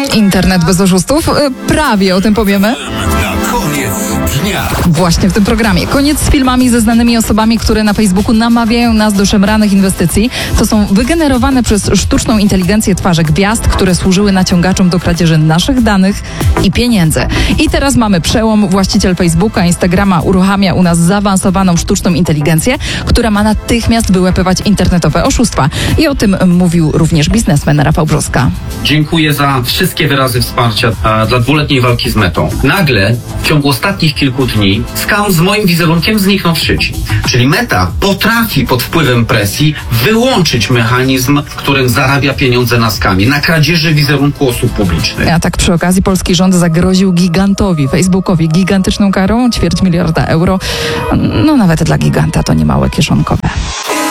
Internet bez oszustów? Prawie o tym powiemy. Na koniec dnia. Właśnie w tym programie. Koniec z filmami ze znanymi osobami, które na Facebooku namawiają nas do szemranych inwestycji. To są wygenerowane przez sztuczną inteligencję twarze gwiazd, które służyły naciągaczom do kradzieży naszych danych i pieniędzy. I teraz mamy przełom. Właściciel Facebooka, Instagrama uruchamia u nas zaawansowaną sztuczną inteligencję, która ma natychmiast wyłapywać internetowe oszustwa. I o tym mówił również biznesmen Rafał Brzoska. Dziękuję za wszystkie wyrazy wsparcia dla dwuletniej walki z Metą. Nagle, w ciągu ostatnich kilku dni, skam z moim wizerunkiem zniknął w sieci. Czyli Meta potrafi pod wpływem presji wyłączyć mechanizm, w którym zarabia pieniądze na skamie, na kradzieży wizerunku osób publicznych. A tak przy okazji polski rząd zagroził gigantowi, Facebookowi, gigantyczną karą, 250 miliarda euro. No nawet dla giganta to nie małe kieszonkowe.